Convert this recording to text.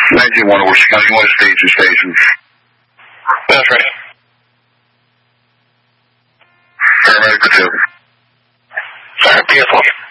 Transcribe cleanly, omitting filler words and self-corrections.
19-1 to Worcester County. You want to stage your stations? That's right. Paramedic for 2. Alright, beautiful.